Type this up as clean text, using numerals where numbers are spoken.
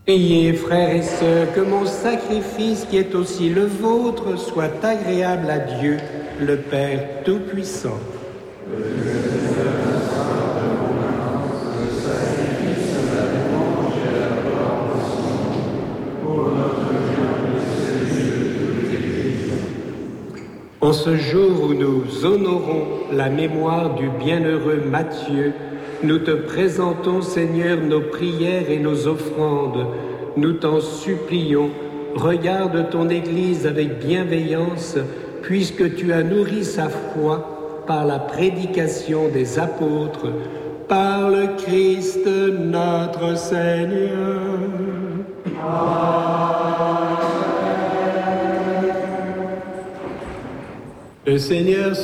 Priez, frères et sœurs, que mon sacrifice, qui est aussi le vôtre, soit agréable à Dieu, le Père Tout-Puissant. En ce jour où nous honorons la mémoire du bienheureux Matthieu, nous te présentons, Seigneur, nos prières et nos offrandes. Nous t'en supplions, regarde ton Église avec bienveillance, puisque tu as nourri sa foi par la prédication des apôtres, par le Christ notre Seigneur. Le Seigneur soit